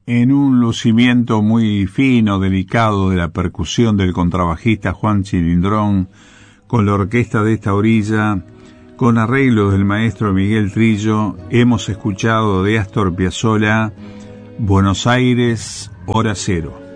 En un lucimiento muy fino, delicado de la percusión del contrabajista Juan Chilindrón, con la orquesta de esta orilla, con arreglos del maestro Miguel Trillo, hemos escuchado de Astor Piazzolla, Buenos Aires, Hora Cero.